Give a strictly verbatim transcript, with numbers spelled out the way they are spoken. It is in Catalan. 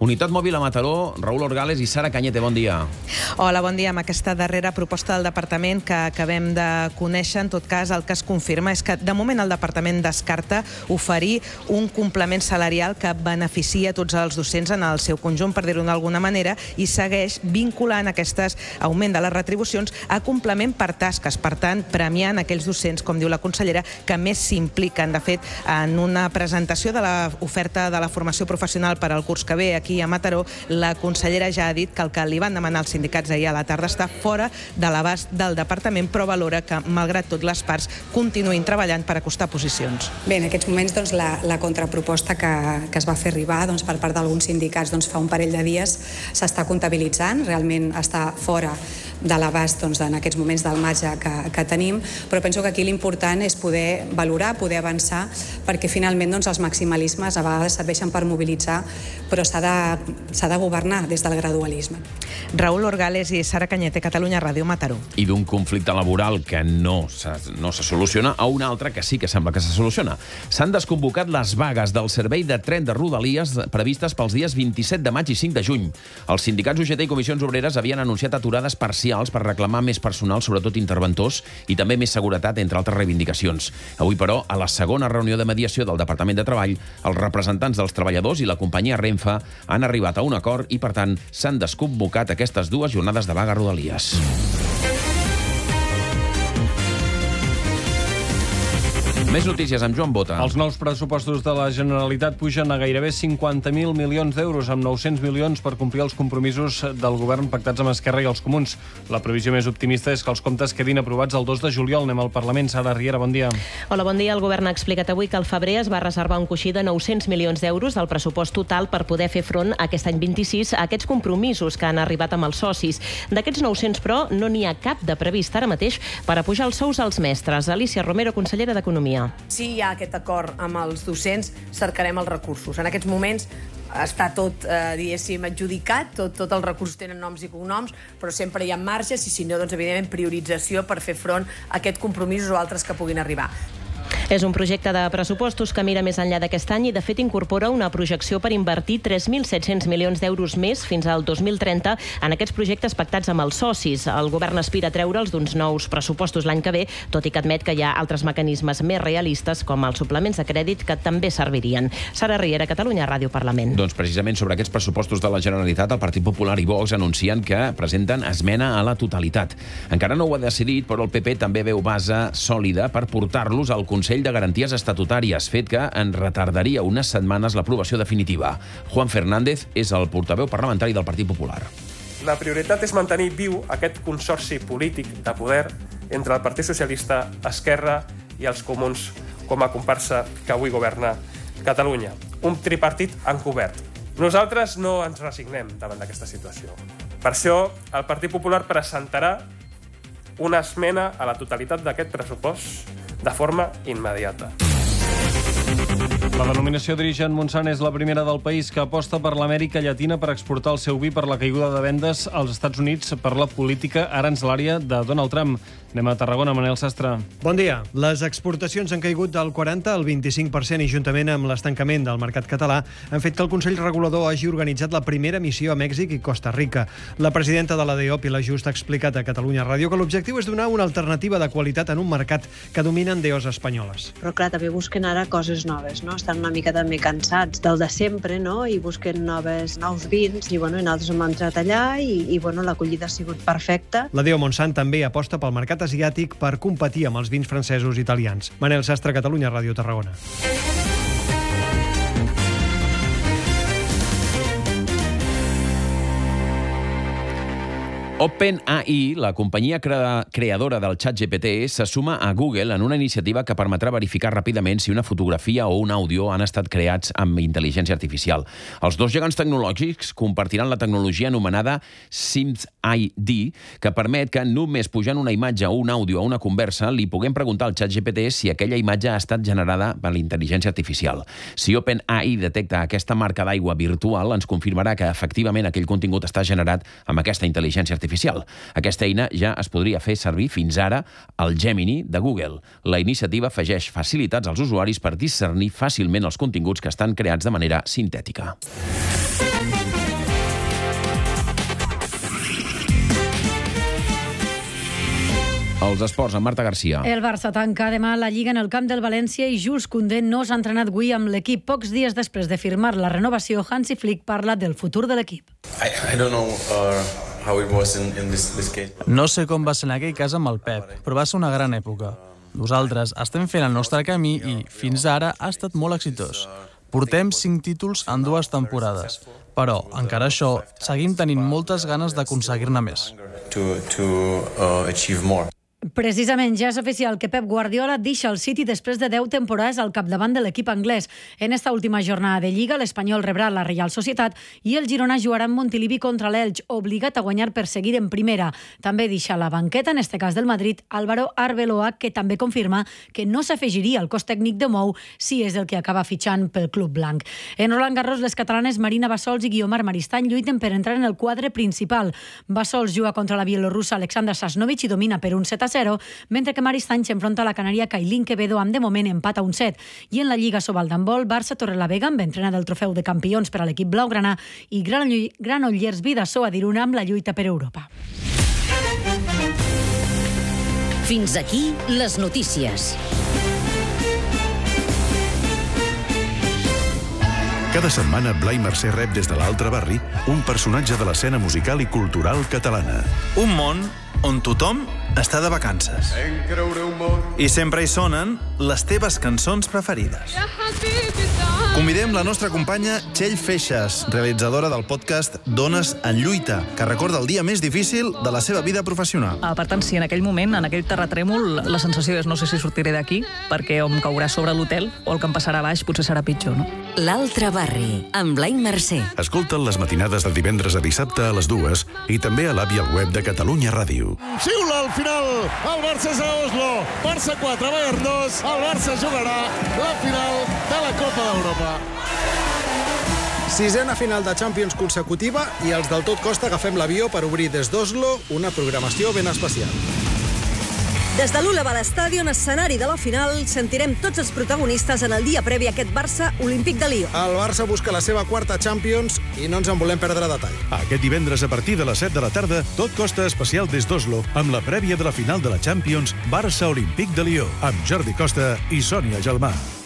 Unitat Mòbil a Mataró, Raül Orgales i Sara Cañete, bon dia. Hola, bon dia. Amb aquesta darrera proposta del departament que acabem de conèixer, en tot cas, el que es confirma és que de moment el departament descarta oferir un complement salarial que beneficia tots els docents en el seu conjunt, per dir-ho d'alguna manera, i segueix vinculant aquestes augment de les retribucions a complement per tasques, per tant, premiant aquells docents, com diu la consellera, que més s'impliquen. De fet, en una presentació de l'oferta de la formació professional per al curs que ve aquí a Mataró, la consellera ja ha dit que el que li van demanar els sindicats ahir a la tarda està fora de l'abast del departament, però valora que, malgrat tot, les parts continuïn treballant per acostar posicions. Bé, en aquests moments doncs, la, la contraproposta que, que es va fer arribar doncs, per part d'alguns sindicats doncs, fa un parell de dies s'està comptabilitzant, realment està fora de l'abast doncs, en aquests moments del marge que, que tenim, però penso que aquí l'important és poder valorar, poder avançar, perquè finalment doncs, els maximalismes a vegades serveixen per mobilitzar, però s'ha de, s'ha de governar des del gradualisme. Raül Orgales i Sara Cañete, Catalunya Ràdio, Mataró. I d'un conflicte laboral que no se, no se soluciona a un altre que sí que sembla que se soluciona. S'han desconvocat les vagues del servei de tren de Rodalies previstes pels dies vint-i-set de maig i cinc de juny. Els sindicats U G T i Comissions Obreres havien anunciat aturades parcials per reclamar més personal, sobretot interventors, i també més seguretat, entre altres reivindicacions. Avui, però, a la segona reunió de mediació del Departament de Treball, els representants dels treballadors i la companyia Renfe han arribat a un acord i, per tant, s'han desconvocat aquestes dues jornades de vaga a Rodalies. Més notícies amb Joan Bota. Els nous pressupostos de la Generalitat pugen a gairebé cinquanta mil milions d'euros, amb nou-cents milions per complir els compromisos del govern pactats amb Esquerra i els Comuns. La previsió més optimista és que els comptes quedin aprovats el dos de juliol. Anem al Parlament. Sara Riera, bon dia. Hola, bon dia. El govern ha explicat avui que al febrer es va reservar un coixí de nou-cents milions d'euros del pressupost total per poder fer front aquest any vint-i-sis a aquests compromisos que han arribat amb els socis. D'aquests nou-cents, però, no n'hi ha cap de previst ara mateix per a pujar els sous als mestres. Alicia Romero, consellera d'Economia. Si hi ha aquest acord amb els docents, cercarem els recursos. En aquests moments està tot, eh, diguéssim, adjudicat, tot, tot els recursos tenen noms i cognoms, però sempre hi ha marges i, si no, doncs, evidentment, priorització per fer front a aquests compromisos o altres que puguin arribar. És un projecte de pressupostos que mira més enllà d'aquest any i, de fet, incorpora una projecció per invertir tres mil set-cents milions d'euros més fins al dos mil trenta en aquests projectes pactats amb els socis. El govern aspira a treure'ls d'uns nous pressupostos l'any que ve, tot i que admet que hi ha altres mecanismes més realistes, com els suplements de crèdit, que també servirien. Sara Riera, Catalunya Ràdio, Parlament. Doncs precisament sobre aquests pressupostos de la Generalitat, el Partit Popular i Vox anuncien que presenten esmena a la totalitat. Encara no ho ha decidit, però el P P també veu base sòlida per portar-los al Consell de Garanties Estatutàries, fet que en retardaria unes setmanes l'aprovació definitiva. Juan Fernández és el portaveu parlamentari del Partit Popular. La prioritat és mantenir viu aquest consorci polític de poder entre el Partit Socialista, Esquerra i els Comuns com a comparsa que avui governa Catalunya. Un tripartit encobert. Nosaltres no ens resignem davant d'aquesta situació. Per això, el Partit Popular presentarà una esmena a la totalitat d'aquest pressupost de forma immediata. La denominació d'origen Montsant és la primera del país que aposta per l'Amèrica Llatina per exportar el seu vi per la caiguda de vendes als Estats Units per la política arancelària de Donald Trump. Anem a Tarragona, Manel Sastre. Bon dia. Les exportacions han caigut del quaranta al vint-i-cinc per cent i, juntament amb l'estancament del mercat català, han fet que el Consell Regulador hagi organitzat la primera missió a Mèxic i Costa Rica. La presidenta de l'A D O, Pilar Just, ha explicat a Catalunya Ràdio que l'objectiu és donar una alternativa de qualitat en un mercat que dominen D Os espanyoles. Però clar, també busquen ara coses noves, no? Estan una mica també cansats del de sempre, no? I busquen noves, nous vins, i bueno, i nosaltres hem entrat allà i, i bueno, l'acollida ha sigut perfecta. La D O Montsant també aposta pel mercat asiàtic per competir amb els vins francesos i italians. Manel Sastre, Catalunya Ràdio, Tarragona. OpenAI, la companyia cre- creadora del ChatGPT, se suma a Google en una iniciativa que permetrà verificar ràpidament si una fotografia o un àudio han estat creats amb intel·ligència artificial. Els dos gegants tecnològics compartiran la tecnologia anomenada SimsID, que permet que només pujant una imatge o un àudio a una conversa li puguem preguntar al ChatGPT si aquella imatge ha estat generada per la intel·ligència artificial. Si OpenAI detecta aquesta marca d'aigua virtual, ens confirmarà que efectivament aquell contingut està generat amb aquesta intel·ligència artificial. Aquesta eina ja es podria fer servir fins ara al Gemini de Google. La iniciativa afegeix facilitats als usuaris per discernir fàcilment els continguts que estan creats de manera sintètica. Els esports, amb Marta Garcia. El Barça tanca demà la Lliga en el camp del València i Jules Koundé no s'ha entrenat avui amb l'equip. Pocs dies després de firmar la renovació, Hansi Flick parla del futur de l'equip. I, I don't know, uh... No sé com va ser en aquell cas amb el Pep, però va ser una gran època. Nosaltres estem fent el nostre camí i, fins ara, ha estat molt exitós. Portem cinc títols en dues temporades, però, encara això, seguim tenint moltes ganes d'aconseguir-ne més. To, to, uh, achieve more. Precisament, ja és oficial que Pep Guardiola deixa el City després de deu temporades al capdavant de l'equip anglès. En esta última jornada de Lliga, l'Espanyol rebrà la Real Societat i el Girona jugarà en Montilivi contra l'Elx, obligat a guanyar per seguir en primera. També deixa la banqueta, en este cas del Madrid, Álvaro Arbeloa, que també confirma que no s'afegiria al cos tècnic de Mou si és el que acaba fitxant pel club blanc. En Roland Garros, les catalanes Marina Bassols i Guiomar Maristany lluiten per entrar en el quadre principal. Bassols juga contra la bielorussa Alexandra Sasnovich i domina per un set a zero, mentre que Maristany s'enfronta a la canària Kailin Quevedo amb de moment empat a un set. I en la Lliga Sobal d'handbol, Barça Torrelavega amb entrena del trofeu de campions per a l'equip blaugrana i Granollers Vidasoa d'Iruna amb la lluita per Europa. Fins aquí les notícies. Cada setmana, Blai Mercè rep des de l'altre barri un personatge de l'escena musical i cultural catalana. Un món on tothom està de vacances. I sempre hi sonen les teves cançons preferides. Convidem la nostra companya Txell Feixas, realitzadora del podcast Dones en lluita, que recorda el dia més difícil de la seva vida professional. Uh, per tant, si en aquell moment, en aquell terratrèmol, la sensació és no sé si sortiré d'aquí, perquè o em caurà sobre l'hotel o el que em passarà a baix potser serà pitjor, no? L'altre barri, amb Blai Mercè. Escolta'l les matinades de divendres a dissabte a les dues i també a l'app i al web de Catalunya Ràdio. Xiula al final, el Barça és a Oslo, Barça quatre, Bayern dos, el Barça jugarà la final de la Copa d'Europa. Sisena final de Champions consecutiva i els del tot costa agafem l'avió per obrir des d'Oslo una programació ben especial. Des de l'Uleva Stadion, escenari de la final, sentirem tots els protagonistes en el dia previ a aquest Barça Olímpic de Lió. El Barça busca la seva quarta Champions i no ens en volem perdre detall. Aquest divendres a partir de les set de la tarda, tot costa especial des d'Oslo, amb la prèvia de la final de la Champions Barça Olímpic de Lió, amb Jordi Costa i Sònia Gelmà.